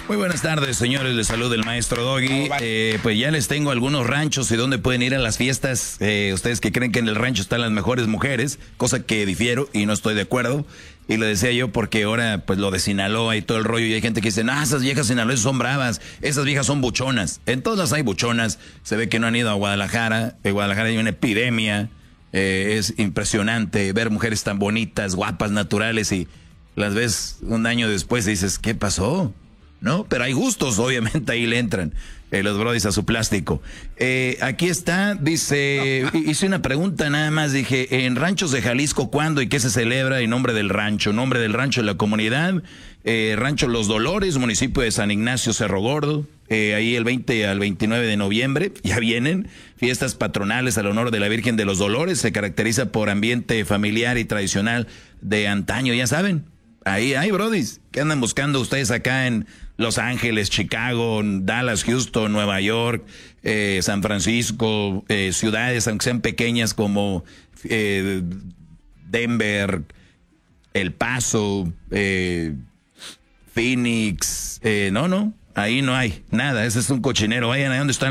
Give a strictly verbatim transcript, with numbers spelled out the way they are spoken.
Muy buenas tardes, señores. Les saluda el maestro Doggy. Eh, pues ya les tengo algunos ranchos y dónde pueden ir a las fiestas. Eh, ustedes que creen que en el rancho están las mejores mujeres, cosa que difiero y no estoy de acuerdo. Y lo decía yo porque ahora, pues lo de Sinaloa y todo el rollo, y hay gente que dice, ah, esas viejas sinaloenses son bravas, esas viejas son buchonas. En todas hay buchonas. Se ve que no han ido a Guadalajara. En Guadalajara hay una epidemia. Eh, es impresionante ver mujeres tan bonitas, guapas, naturales, y las ves un año después y dices, ¿qué pasó? ¿No? Pero hay gustos, obviamente, ahí le entran eh, los brodis a su plástico. Eh, aquí está, dice, hice una pregunta nada más, dije, en Ranchos de Jalisco, ¿cuándo y qué se celebra en nombre del rancho? Nombre del rancho de la comunidad, eh, Rancho Los Dolores, municipio de San Ignacio, Cerro Gordo, eh, ahí el veinte al veintinueve de noviembre, ya vienen, fiestas patronales al honor de la Virgen de los Dolores, se caracteriza por ambiente familiar y tradicional de antaño, ya saben. Ahí hay brodis que andan buscando ustedes acá en Los Ángeles, Chicago, Dallas, Houston, Nueva York, eh, San Francisco, eh, ciudades, aunque sean pequeñas como eh, Denver, El Paso, eh, Phoenix. Eh, no, no, ahí no hay nada. Ese es un cochinero. Vayan ahí donde están